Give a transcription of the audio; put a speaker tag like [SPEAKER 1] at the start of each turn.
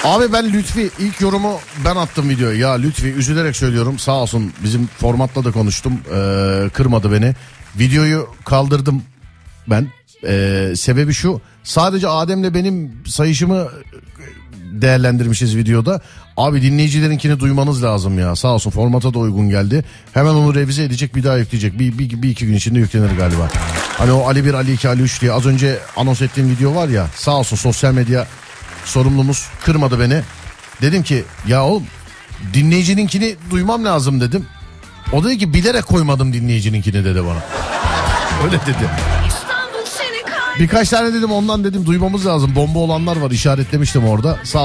[SPEAKER 1] Abi ben Lütfi ilk yorumu ben attım videoya. Ya Lütfi üzülerek söylüyorum, sağ olsun bizim formatla da konuştum. Kırmadı beni. Videoyu kaldırdım ben. Sebebi şu, sadece Adem'le benim sayışımı değerlendirmişiz videoda. Abi dinleyicilerinkini duymanız lazım ya. Sağ olsun formata da uygun geldi. Hemen onu revize edecek, bir daha yükleyecek. Bir iki gün içinde yüklenir galiba. Hani o Ali 1, Ali 2, Ali 3 diye az önce anons ettiğim video var ya. Sağ olsun sosyal medya sorumlumuz kırmadı beni. Dedim ki ya oğlum dinleyicininkini duymam lazım dedim. O dedi ki bilerek koymadım dinleyicininkini dedi bana. Öyle dedi. Birkaç tane dedim ondan dedim duymamız lazım. Bomba olanlar var, işaretlemiştim orada. Sağ